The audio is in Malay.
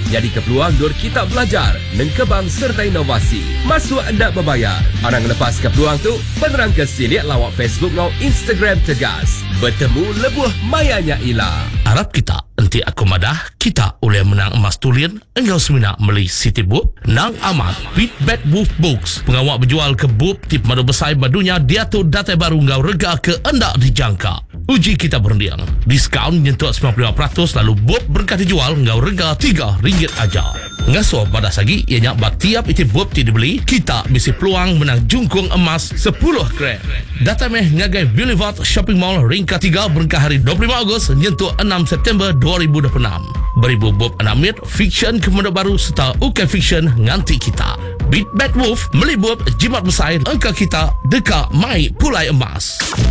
Jadi ke peluang dur kita belajar, nengkebang serta inovasi. Masuk anda berbayar. Orang lepas ke peluang tu, penerang ke siliat lawak Facebook ngau Instagram tegas. Bertemu lebuh mayanya Ila. Harap kita nanti aku madah kita oleh menang emas tulian engkau semina meli City Book nang amat Beat Bad Wolf Books pengawak berjual ke book tip madu besar badunya dia tu data baru engkau rega ke anda dijangka. Uji kita berundiang diskaun nyentuh 95% lalu book berkat dijual engkau rega RM3 aja. Ngasuh pada sagi ianya tiap itu book ti dibeli kita bisi peluang menang jungkung emas 10 gram. Data meh ngagai Boulevard Shopping Mall ringka 3 berengkah hari 25 Ogos nyentuh 6 September 2026. Beribu bob anamit fiction kemudian baru serta UK fiction nganti kita. Beat Bad Wolf melibut jimat besar angka kita dekat mai pulai emas.